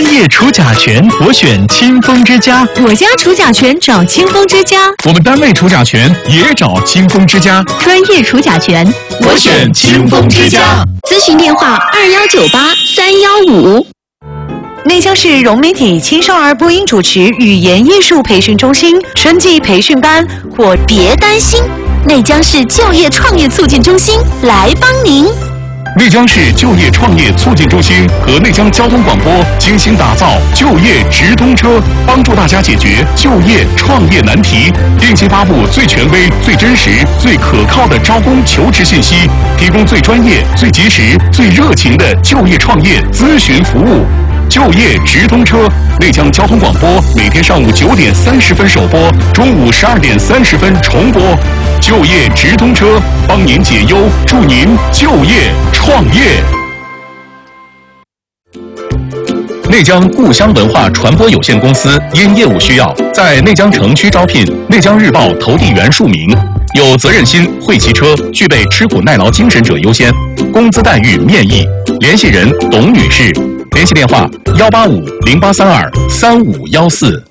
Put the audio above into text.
专业除甲醛，我选清风之家。 我家除甲醛找清风之家。 我们单位除甲醛也找清风之家。 专业除甲醛， 我选清风之家。 咨询电话2198-315。 内江市融媒体青少儿播音主持语言艺术培训中心春季培训班或别担心，内江市就业创业促进中心来帮您。 内江市就业创业促进中心和内江交通广播精心打造就业直通车，帮助大家解决就业创业难题，定期发布最权威、最真实、最可靠的招工求职信息，提供最专业、最及时、最热情的就业创业咨询服务。就业直通车，内江交通广播每天上午9点30分首播，中午12点30分重播。就业直通车，帮您解忧，祝您就业创业。内江故乡文化传播有限公司因业务需要，在内江城区招聘内江日报投递员数名，有责任心、会骑车、具备吃苦耐劳精神者优先，工资待遇面议。联系人董女士，联系电话185-0832-3514。